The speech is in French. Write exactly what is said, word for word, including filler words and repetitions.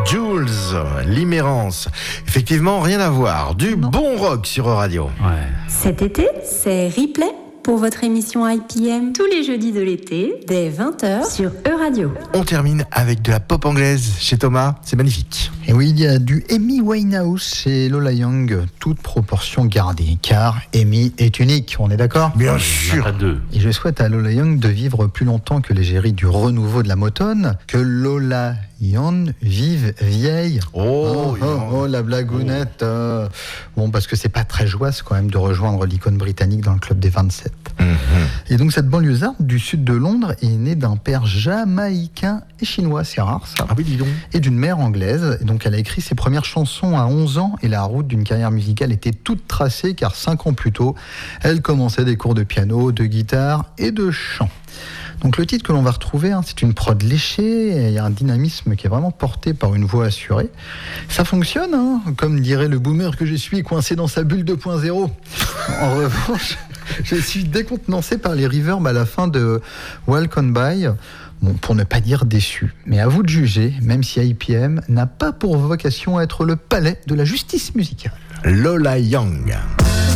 Jules, Limerence. Effectivement, rien à voir. Du non. Bon rock sur Euradio. Ouais. Cet été, c'est replay pour votre émission I P M tous les jeudis de l'été, dès vingt heures sur Euradio. On termine avec de la pop anglaise chez Thomas, c'est magnifique. Et oui, il y a du Amy Winehouse chez Lola Young, toute proportion gardée, car Amy est unique, on est d'accord ? Bien sûr. Et je souhaite à Lola Young de vivre plus longtemps que l'égérie du renouveau de la Motown, que Lola Young vive vieille. Oh, oh, oh, oh la blagounette. Oh. Euh, bon, parce que c'est pas très joyeux quand même de rejoindre l'icône britannique dans le club des vingt-sept. Mm-hmm. Et donc cette banlieusarde du sud de Londres est née d'un père jamaïcain et chinois, c'est rare ça. Ah oui, dis donc. Et d'une mère anglaise. Et donc elle a écrit ses premières chansons à onze ans et la route d'une carrière musicale était toute tracée car cinq ans plus tôt, elle commençait des cours de piano, de guitare et de chant. Donc le titre que l'on va retrouver, hein, c'est une prod léchée, et il y a un dynamisme qui est vraiment porté par une voix assurée. Ça fonctionne, hein, comme dirait le boomer que je suis, coincé dans sa bulle deux point zéro. En revanche, je suis décontenancé par les reverbs à la fin de Walk On By. Bon, pour ne pas dire déçu. Mais à vous de juger, même si I P M n'a pas pour vocation à être le palais de la justice musicale. Lola Young.